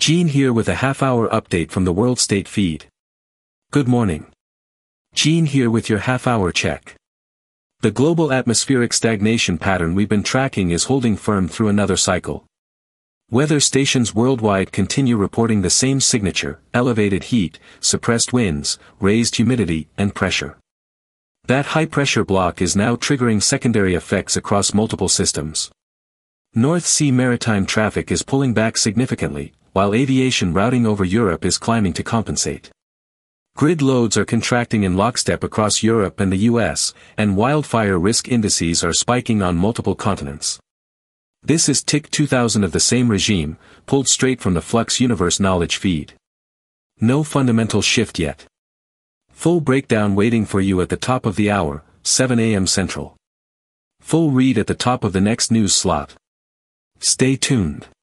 Gene here with a half-hour update from the World State feed. Good morning. Gene here with your half-hour check. The global atmospheric stagnation pattern we've been tracking is holding firm through another cycle. Weather stations worldwide continue reporting the same signature: elevated heat, suppressed winds, raised humidity, and pressure. That high-pressure block is now triggering secondary effects across multiple systems. North Sea maritime traffic is pulling back significantly, while aviation routing over Europe is climbing to compensate. Grid loads are contracting in lockstep across Europe and the US, and wildfire risk indices are spiking on multiple continents. This is TIC 2000 of the same regime, pulled straight from the Flux Universe knowledge feed. No fundamental shift yet. Full breakdown waiting for you at the top of the hour, 7 a.m. Central. Full read at the top of the next news slot. Stay tuned.